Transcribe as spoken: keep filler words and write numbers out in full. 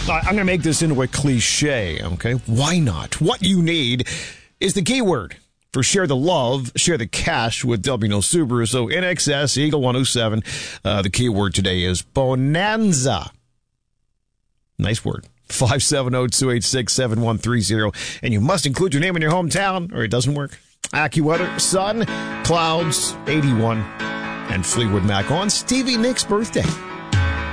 I'm going to make this into a cliche, okay? Why not? What you need is the keyword for share the love, share the cash with W N L Subaru. So N X S, Eagle one oh seven, uh, the keyword today is bonanza. Nice word. five seven zero, two eight six, seven one three zero. And you must include your name in your hometown or it doesn't work. AccuWeather, sun, clouds, eighty-one, and Fleetwood Mac on Stevie Nicks' birthday.